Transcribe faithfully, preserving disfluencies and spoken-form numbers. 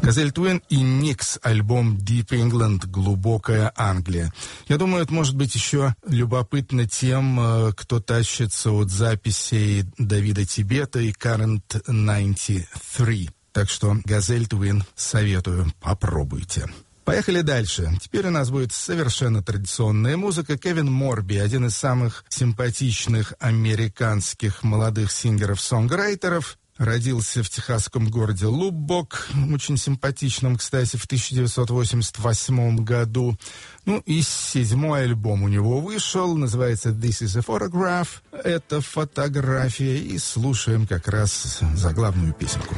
Газель Твин и Никс, альбом Deep England, глубокая Англия. Я думаю, это может быть еще любопытно тем, кто тащится от записей Давида Тибета и Current девяносто три. Так что Газель Твин советую, попробуйте. Поехали дальше. Теперь у нас будет совершенно традиционная музыка. Кевин Морби, один из самых симпатичных американских молодых сингеров-сонграйтеров, родился в техасском городе Луббок, очень симпатичном, кстати, в тысяча девятьсот восемьдесят восьмом году. Ну и седьмой альбом у него вышел, называется «This is a Photograph». Это фотография, и слушаем как раз заглавную песенку.